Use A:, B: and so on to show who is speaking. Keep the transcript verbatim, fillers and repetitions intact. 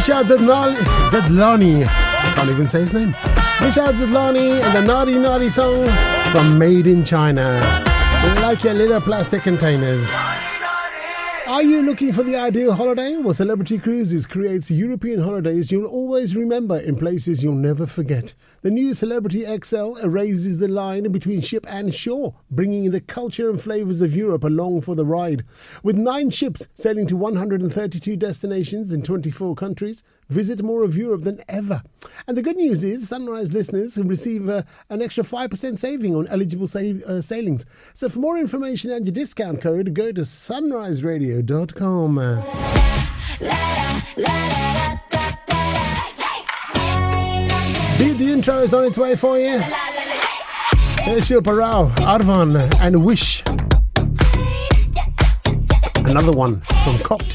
A: Misha Dadlani. I can't even say his name. Misha Dadlani and the Naughty Naughty song from Made in China. Like your little plastic containers. Are you looking for the ideal holiday? Well, Celebrity Cruises creates European holidays you'll always remember in places you'll never forget. The new Celebrity X L erases the line between ship and shore, bringing the culture and flavours of Europe along for the ride. With nine ships sailing to one hundred thirty-two destinations in twenty-four countries, visit more of Europe than ever. And the good news is Sunrise listeners can receive uh, an extra five percent saving on eligible sa- uh, sailings. So for more information and your discount code, go to sunrise radio dot com. Beat the intro is on its way for you. Here's Shilpa Rao, Arvan and Wish. Another one from Cocktail.